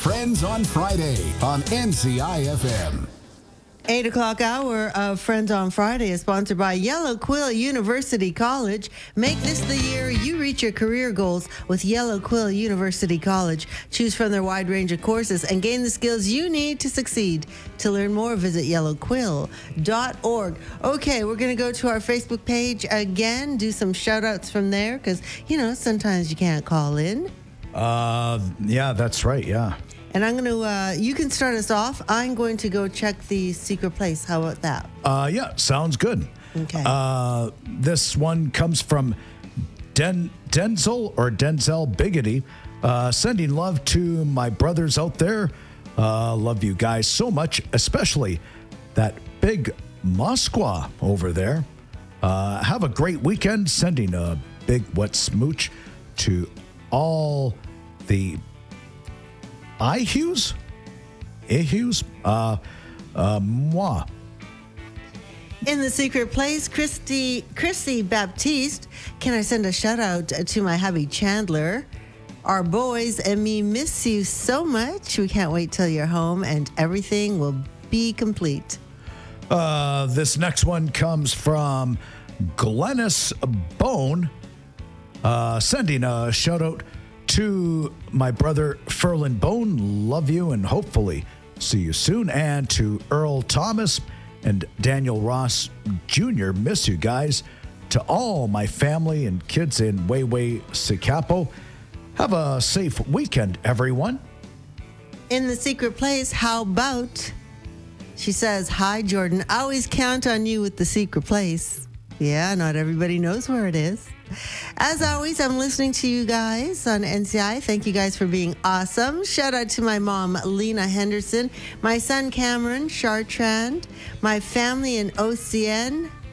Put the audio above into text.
Friends on Friday on NCI-FM. 8 o'clock hour of Friends on Friday is sponsored by Yellow Quill University College. Make this the year you reach your career goals with Yellow Quill University College. Choose from their wide range of courses and gain the skills you need to succeed. To learn more, visit yellowquill.org. Okay, we're going to go to our Facebook page again, do some shout outs from there because, sometimes you can't call in. Yeah, that's right. Yeah. And I'm going to, you can start us off. I'm going to go check the secret place. How about that? Yeah, sounds good. Okay. This one comes from Denzel Biggity, sending love to my brothers out there. Love you guys so much, especially that big Moskwa over there. Have a great weekend. Sending a big wet smooch to all the Ihus? Moi. In the secret place, Chrissy Baptiste. Can I send a shout out to my hubby Chandler? Our boys and me miss you so much. We can't wait till you're home and everything will be complete. This next one comes from Glennis Bone, sending a shout out to my brother Ferlin Bone, love you and hopefully see you soon. And to Earl Thomas and Daniel Ross Jr., miss you guys. To all my family and kids in Wayway, Sicapo, have a safe weekend, everyone. In the secret place, how about, she says, hi, Jordan. I always count on you with the secret place. Yeah, not everybody knows where it is. As always, I'm listening to you guys on NCI. Thank you guys for being awesome. Shout out to my mom, Lena Henderson, my son, Cameron Chartrand, my family in OCN,